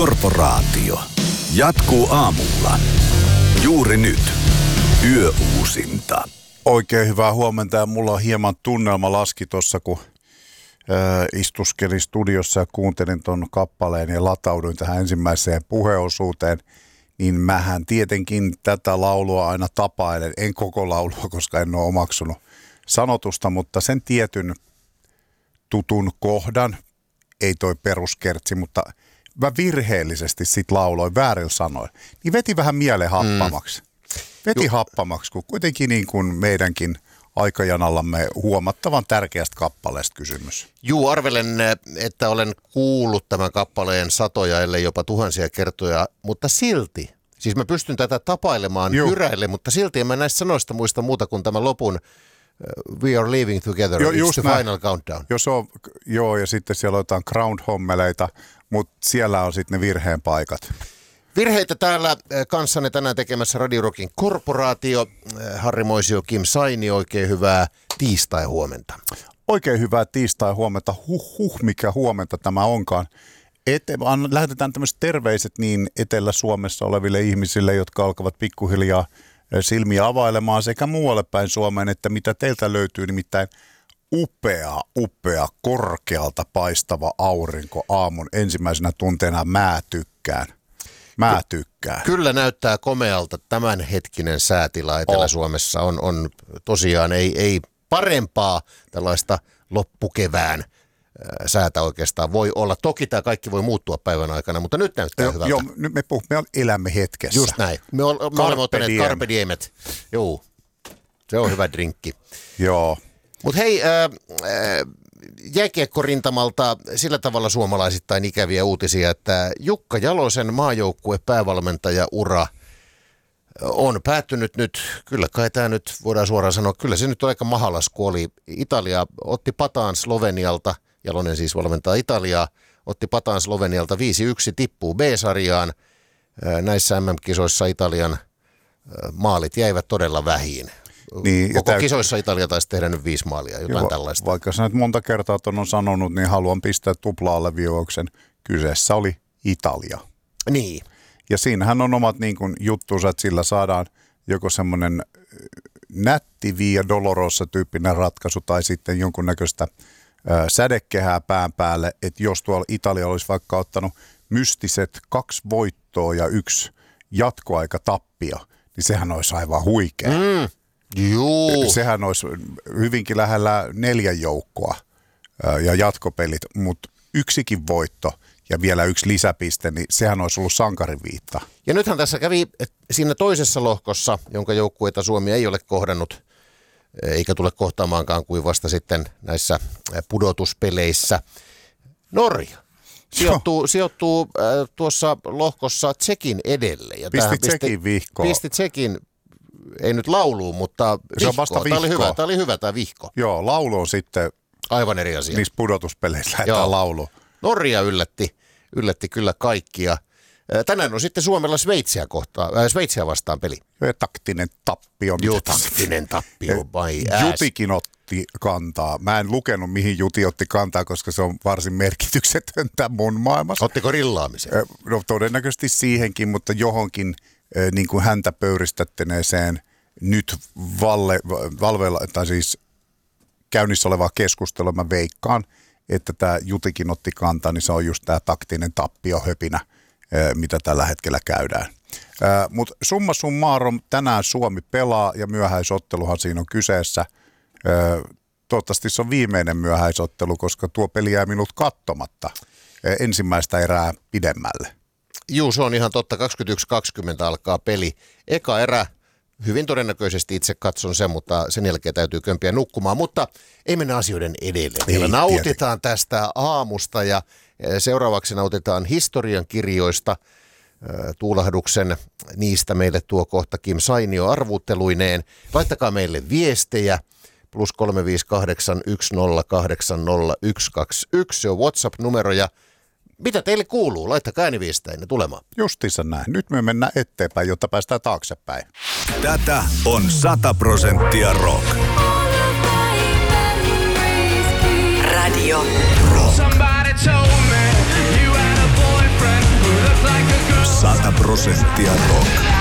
Korporaatio. Jatkuu aamulla. Juuri nyt. Yöuusinta. Oikein hyvää huomenta ja mulla on hieman tunnelma laski tuossa, kun istuskelin studiossa ja kuuntelin ton kappaleen ja latauduin tähän ensimmäiseen puheosuuteen. Niin mähän tietenkin tätä laulua aina tapailen. En koko laulua, koska en ole omaksunut sanotusta, mutta sen tietyn tutun kohdan, ei toi peruskertsi, mutta mä virheellisesti sit lauloin väärillä sanoin. Niin veti vähän mieleen happamaksi. Veti happamaksi, kun kuitenkin niin kuin meidänkin aikajanallamme huomattavan tärkeästä kappaleesta kysymys. Juu, arvelen, että olen kuullut tämän kappaleen satoja, ellei jopa tuhansia kertoja, mutta silti, siis mä pystyn tätä tapailemaan hyräille, mutta silti en mä näistä sanoista muista muuta kuin tämän lopun We are leaving together, it's the final countdown. Joo, ja sitten siellä on jotain ground-hommeleita, mutta siellä on sitten ne virheen paikat. Virheitä täällä kanssanne tänään tekemässä Radio Rockin Korporaatio. Harri Moisio, Kim Saini, oikein hyvää tiistai-huomenta. Oikein hyvää tiistai-huomenta. Mikä huomenta tämä onkaan. Lähetetään tämmöiset terveiset niin Etelä-Suomessa oleville ihmisille, jotka alkavat pikkuhiljaa silmiä availemaan sekä muualle päin Suomeen, että mitä teiltä löytyy, nimittäin upea, korkealta paistava aurinko aamun ensimmäisenä tunteena. Mä tykkään. Kyllä näyttää komealta tämänhetkinen säätila Etelä-Suomessa. On tosiaan ei parempaa tällaista loppukevään säätä oikeastaan voi olla. Toki tämä kaikki voi muuttua päivän aikana, mutta nyt näyttää hyvältä. Joo, nyt me elämme hetkessä. Just näin. Me olemme ottaneet Carpe Diemet. Joo, se on hyvä drinkki. Joo. Mutta hei, jääkiekkorintamalta sillä tavalla suomalaisittain ikäviä uutisia, että Jukka Jalosen maajoukkue päävalmentaja-ura on päättynyt nyt. Kyllä kai tämä nyt voidaan suoraan sanoa, kyllä se nyt on aika mahalasku oli. Italia otti pataan Slovenialta, Jalonen siis valmentaa Italiaa, otti pataan Slovenialta 5-1, tippuu B-sarjaan. Näissä MM-kisoissa Italian maalit jäivät todella vähiin. Niin, koko kisoissa Italia taisi tehdä nyt 5 maalia, jotain tällaista. Vaikka sä nyt monta kertaa on sanonut, niin haluan pistää tupla-alleviivauksen. Kyseessä oli Italia. Niin. Ja siinähän on omat niin kuin juttunsa, että sillä saadaan joko semmoinen nätti Via Dolorosa-tyyppinen ratkaisu tai sitten jonkunnäköistä sädekehää pään päälle, että jos tuolla Italia olisi vaikka ottanut mystiset 2 voittoa ja 1 jatkoaikatappio, niin sehän olisi aivan huikea. Juu. Sehän olisi hyvinkin lähellä 4 joukkoa ja jatkopelit, mutta 1 voitto ja vielä 1 lisäpiste, niin sehän olisi ollut sankariviitta. Ja nythän tässä kävi siinä toisessa lohkossa, jonka joukkueita Suomi ei ole kohdannut, eikä tule kohtaamaankaan kuin vasta sitten näissä pudotuspeleissä. Norja sijoittuu tuossa lohkossa Tšekin edelle. Ja pisti Tšekin vihkoon. Pisti Tšekin, ei nyt lauluun, mutta se on vasta vihko. Tämä oli hyvä tämä vihko. Joo, laulu on sitten aivan eri asia. Niissä pudotuspeleissä lähdetään lauluun. Norja yllätti kyllä kaikkia. Tänään on sitten Suomella Sveitsiä vastaan peli. Taktinen tappio. Joo, taktinen tappio. Jutikin otti kantaa. Mä en lukenut, mihin Juti otti kantaa, koska se on varsin merkityksetöntä mun maailmassa. Ottiko rillaamiseen? No todennäköisesti siihenkin, mutta johonkin niin kuin häntä pöyristättäneeseen nyt valveilla, tai siis käynnissä olevaa keskustelua mä veikkaan, että tämä Jutikin otti kantaa, niin se on just tämä taktinen tappiohöpinä, mitä tällä hetkellä käydään. Mutta summa summarum, tänään Suomi pelaa ja myöhäisotteluhan siinä on kyseessä. Toivottavasti se on viimeinen myöhäisottelu, koska tuo peli jää minut katsomatta ensimmäistä erää pidemmälle. Juu, se on ihan totta. 21.20 alkaa peli. Eka erä. Hyvin todennäköisesti itse katson sen, mutta sen jälkeen täytyy kömpiä nukkumaan. Mutta ei mennä asioiden edelle. Vielä nautitaan tästä aamusta ja seuraavaksi nautitaan historian kirjoista. Tuulahduksen niistä meille tuo kohta Kim Sainio arvuutteluineen. Laittakaa meille viestejä. +358 108 0121. Se on WhatsApp-numero ja mitä teille kuuluu? Laittakaa ääniviesteinne tulemaan. Justiinsa näin. Nyt me mennään eteenpäin, jotta päästään taaksepäin. Tätä on 100% rock. Radio Rock. Somebody told me you had a boyfriend with a 100% rock.